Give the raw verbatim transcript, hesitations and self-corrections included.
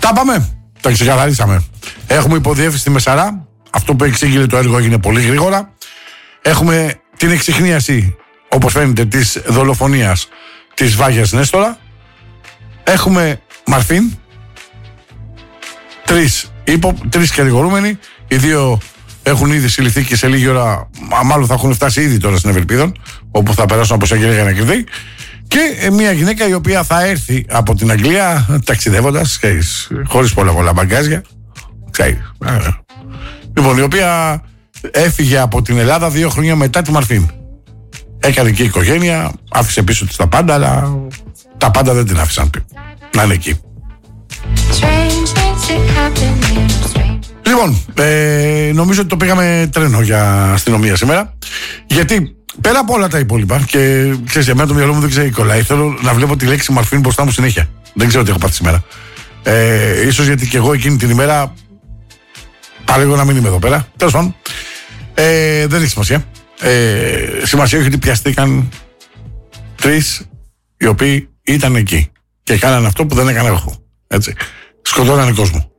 Τα πάμε. Τα ξεκαθαρίσαμε. Έχουμε υποδιεύθυνση στη Μεσαρά. Αυτό που εξήγηλε το έργο έγινε πολύ γρήγορα. Έχουμε την εξιχνίαση, όπως φαίνεται, της δολοφονίας της Βάγιας Νέστορα. Έχουμε Μαρφίν. Τρεις, υπο, τρεις κατηγορούμενοι. Οι δύο έχουν ήδη συλληφθεί και σε λίγη ώρα, μάλλον θα έχουν φτάσει ήδη τώρα στην Ευελπίδων, όπου θα περάσουν από εισαγγελία για να κρυθεί. Και μια γυναίκα η οποία θα έρθει από την Αγγλία ταξιδεύοντας, χωρίς πολλά πολλά μπαγκάζια. Ξέρεις. Λοιπόν, η οποία έφυγε από την Ελλάδα δύο χρόνια μετά τη Μαρφίν. Έκανε και οικογένεια, άφησε πίσω της τα πάντα, αλλά τα πάντα δεν την άφησαν να είναι εκεί. Λοιπόν, ε, νομίζω ότι το πήγαμε τρένο για αστυνομία σήμερα. Γιατί πέρα από όλα τα υπόλοιπα, και ξέρεις, εμένα το μυαλό μου δεν ξέρει κολλάει. Θέλω να βλέπω τη λέξη Μαρφίν μπροστά μου συνέχεια. Δεν ξέρω τι έχω πάθει σήμερα. Ε, ίσως γιατί και εγώ εκείνη την ημέρα παρέγω να μην είμαι εδώ πέρα. Τέλος πάντων, ε, δεν έχει σημασία. Ε, σημασία έχει ότι πιαστήκαν τρεις οι οποίοι ήταν εκεί και κάνανε αυτό που δεν έκανα εγώ. Έτσι. Σκοτώνανε κόσμο.